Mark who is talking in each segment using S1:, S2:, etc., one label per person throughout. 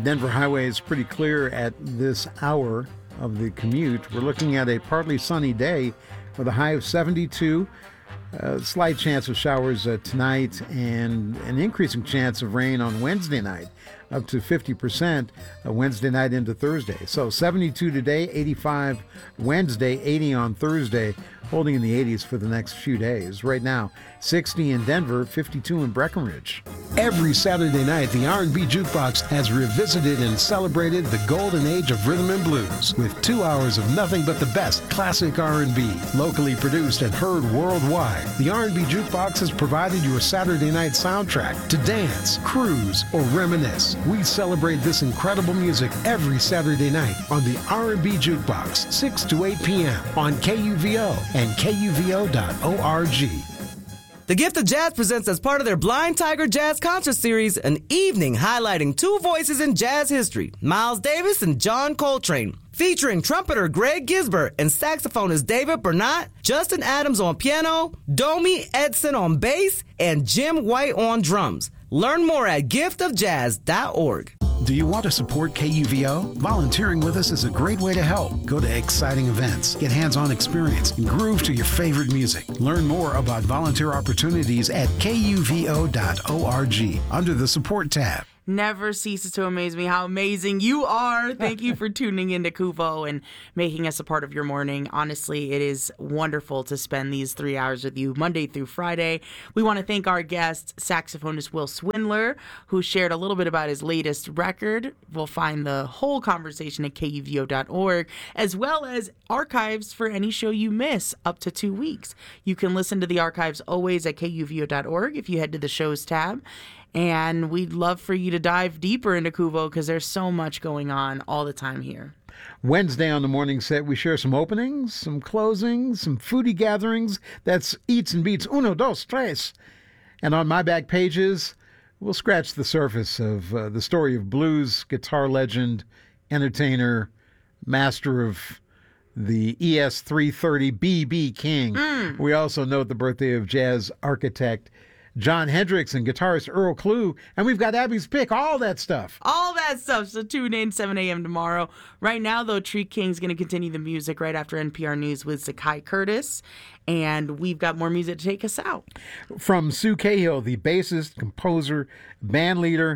S1: Denver highway is pretty clear at this hour of the commute. We're looking at a partly sunny day with a high of 72. Slight chance of showers tonight and an increasing chance of rain on Wednesday night, up to 50% Wednesday night into Thursday. So 72 today, 85 Wednesday, 80 on Thursday, holding in the 80s for the next few days. Right now, 60 in Denver, 52 in Breckenridge.
S2: Every Saturday night, the R&B Jukebox has revisited and celebrated the golden age of rhythm and blues with 2 hours of nothing but the best classic R&B, locally produced and heard worldwide. The R&B Jukebox has provided your Saturday night soundtrack to dance, cruise, or reminisce. We celebrate this incredible music every Saturday night on the R&B Jukebox, 6 to 8 p.m. on KUVO and KUVO.org.
S3: The Gift of Jazz presents, as part of their Blind Tiger Jazz Concert Series, an evening highlighting two voices in jazz history, Miles Davis and John Coltrane. Featuring trumpeter Greg Gisbert and saxophonist David Bernat, Justin Adams on piano, Domi Edson on bass, and Jim White on drums. Learn more at giftofjazz.org.
S2: Do you want to support KUVO? Volunteering with us is a great way to help. Go to exciting events, get hands-on experience, and groove to your favorite music. Learn more about volunteer opportunities at kuvo.org under the Support tab.
S4: Never ceases to amaze me how amazing you are. Thank you for tuning into KUVO and making us a part of your morning. Honestly, it is wonderful to spend these 3 hours with you Monday through Friday. We want to thank our guest, saxophonist Will Swindler, who shared a little bit about his latest record. We'll find the whole conversation at kuvo.org, as well as archives for any show you miss up to 2 weeks. You can listen to the archives always at kuvo.org if you head to the shows tab. And we'd love for you to dive deeper into KUVO because there's so much going on all the time here.
S1: Wednesday on the morning set, we share some openings, some closings, some foodie gatherings. That's Eats and Beats, uno, dos, tres. And on my back pages, we'll scratch the surface of the story of blues guitar legend, entertainer, master of the ES-330 B.B. King. We also note the birthday of jazz architect John Hendricks and guitarist Earl Klugh, and we've got Abby's Pick, all that stuff.
S4: All that stuff, so tune in 7 a.m. tomorrow. Right now, though, Tree King's going to continue the music right after NPR News with Zakai Curtis, and we've got more music to take us out.
S1: From Sue Cahill, the bassist, composer, band leader,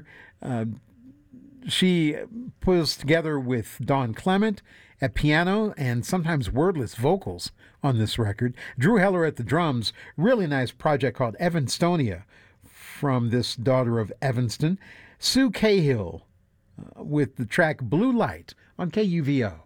S1: she puts together with Don Clement at piano and sometimes wordless vocals on this record. Drew Heller at the drums. Really nice project called Evanstonia from this daughter of Evanston. Sue Cahill with the track Blue Light on KUVO.